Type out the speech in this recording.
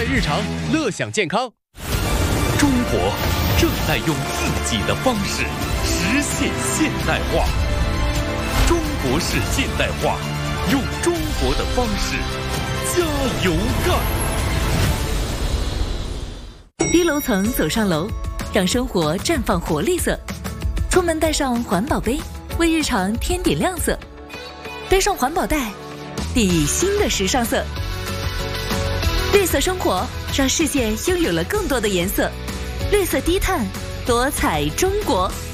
在日常，乐享健康。 中国正在用自己的方式实现现代化。中国式现代化，用中国的方式加油干！ 低楼层走上楼，让生活绽放活力色。出门带上环保杯，为日常添点亮色。背上环保袋，砥砺新的时尚色。绿色生活，让世界拥有了更多的颜色。绿色低碳，多彩中国。